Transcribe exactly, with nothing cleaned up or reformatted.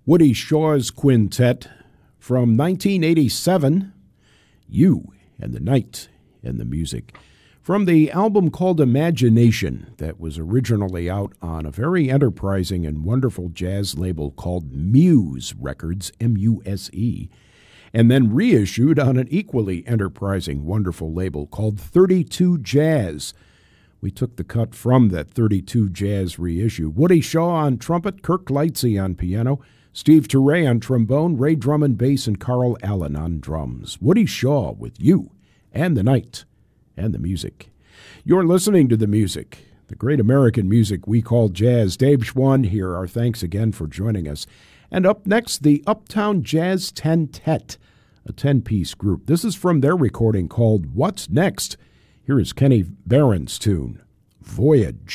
Woody Shaw's Quintet from nineteen eighty-seven, You and the Night and the Music. From the album called Imagination that was originally out on a very enterprising and wonderful jazz label called Muse Records, M U S E, and then reissued on an equally enterprising, wonderful label called thirty-two Jazz. We took the cut from that thirty-two Jazz reissue. Woody Shaw on trumpet, Kirk Lightsey on piano, Steve Turre on trombone, Ray Drummond bass, and Carl Allen on drums. Woody Shaw with You and the Night and the Music. You're listening to the music, the great American music we call jazz. Dave Schwann here. Our thanks again for joining us. And up next, the Uptown Jazz Ten-Tet, a ten-piece group. This is from their recording called What's Next? Here is Kenny Barron's tune, Voyage.